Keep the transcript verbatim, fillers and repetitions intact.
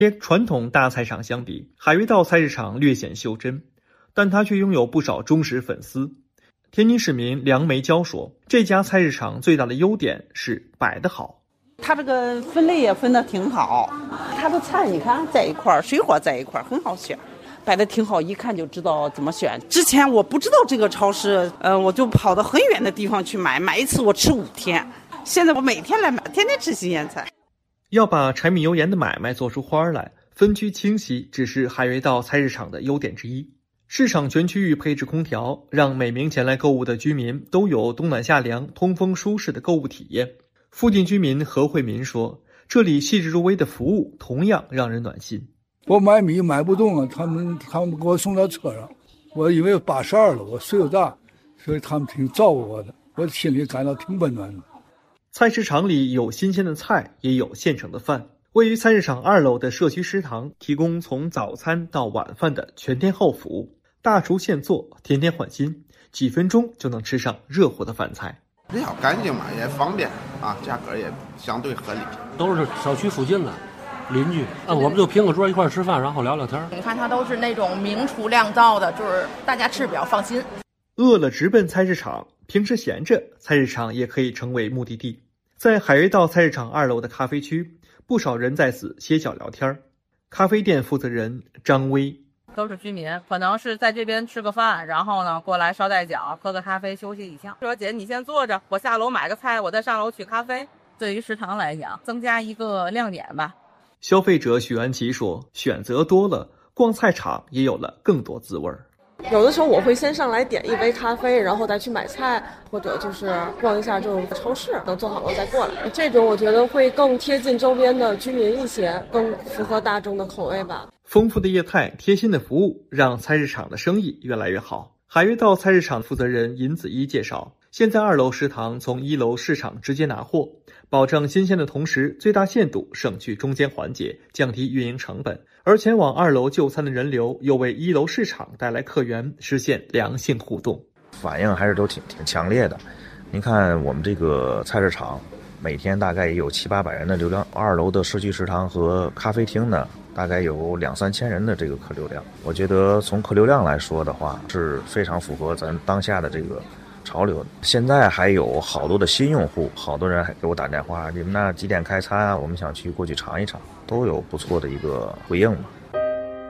跟传统大菜场相比，海悦道菜市场略显袖珍，但它却拥有不少忠实粉丝。天津市民梁梅娇说，这家菜市场最大的优点是摆得好。 它这个分类也分得挺好，它的菜你看在一块儿，水果在一块儿，很好选，摆得挺好，一看就知道怎么选。之前我不知道这个超市，呃，我就跑到很远的地方去买，买一次我吃五天。现在我每天来买，天天吃新鲜菜。 要把柴米油盐的买卖做出花来，分区清晰只是海悦道菜市场的优点之一。市场全区域配置空调，让每名前来购物的居民都有冬暖夏凉、通风舒适的购物体验。附近居民何慧民说，这里细致入微的服务同样让人暖心。 我买米买不动了，他们他们给我送到车上，我因为八十二了，我岁数大，所以他们挺照顾我的，我心里感到挺温暖的。 菜市场里有新鲜的菜，也有现成的饭。位于菜市场二楼的社区食堂提供从早餐到晚饭的全天候服务，大厨现做，天天换新，几分钟就能吃上热乎的饭菜。 比较干净嘛，也方便啊，价格也相对合理。 都是小区附近的邻居，啊，我们就拼个桌一块吃饭，然后聊聊天。 你看它都是那种明厨亮灶的，就是大家吃比较放心。 饿了直奔菜市场，平时闲着，菜市场也可以成为目的地。在海悦道菜市场二楼的咖啡区，不少人在此歇脚聊天。咖啡店负责人张威， 都是居民，可能是在这边吃个饭，然后呢过来捎带脚，喝个咖啡，休息一下。说姐你先坐着，我下楼买个菜，我再上楼取咖啡。对于食堂来讲，增加一个亮点吧。 消费者许安琪说，选择多了，逛菜场也有了更多滋味。 有的时候我会先上来点一杯咖啡，然后再去买菜，或者就是逛一下这种超市，等做好了再过来。这种我觉得会更贴近周边的居民一些，更符合大众的口味吧。 丰富的业态，贴心的服务，让菜市场的生意越来越好。海悦道菜市场负责人尹子一介绍，现在二楼食堂从一楼市场直接拿货，保证新鲜的同时，最大限度省去中间环节，降低运营成本。而前往二楼就餐的人流，又为一楼市场带来客源，实现良性互动。 反应还是都挺挺强烈的。您看我们这个菜市场，每天大概也有七八百人的流量，二楼的社区食堂和咖啡厅呢，大概有两三千人的这个客流量。我觉得从客流量来说的话，是非常符合咱当下的这个潮流的。现在还有好多的新用户，好多人还给我打电话，你们那几点开餐啊？我们想去过去尝一尝，都有不错的一个回应嘛。